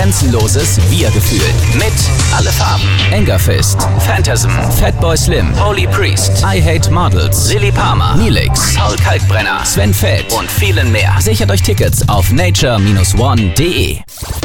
grenzenloses Wir-Gefühl. Mit Alle Farben, Engerfist, Phantasm, Fatboy Slim, Holy Priest, I Hate Models, Lily Palmer, Neelix, Paul Kalkbrenner, Sven Feld und vielen mehr. Sichert euch Tickets auf nature-one.de.